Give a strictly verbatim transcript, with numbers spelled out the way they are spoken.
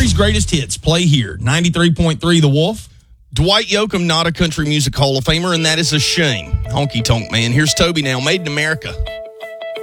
country's greatest hits play here. ninety-three point three The Wolf. Dwight Yoakam, not a country music Hall of Famer, and that is a shame. Honky Tonk Man. Here's Toby now, Made in America.